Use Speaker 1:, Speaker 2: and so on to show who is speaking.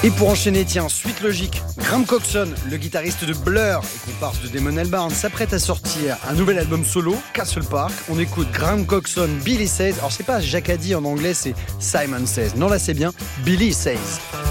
Speaker 1: Et pour enchaîner, tiens, suite logique, Graham Coxon, le guitariste de Blur et comparse de Damon Albarn, s'apprête à sortir un nouvel album solo, Castle Park. On écoute Graham Coxon, Billy Says. Alors c'est pas Jacadi en anglais, c'est Simon Says. Non, là c'est bien Billy Says.